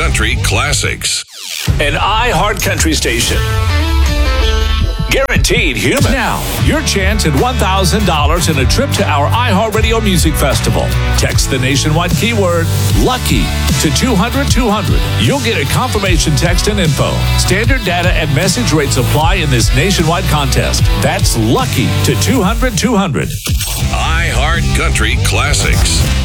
Country Classics. An iHeart Country station. Guaranteed human. Now, your chance at $1,000 and a trip to our iHeartRadio Music Festival. Text the nationwide keyword LUCKY to 200-200. You'll get a confirmation text and info. Standard data and message rates apply in this nationwide contest. That's LUCKY to 200-200. iHeart Country Classics.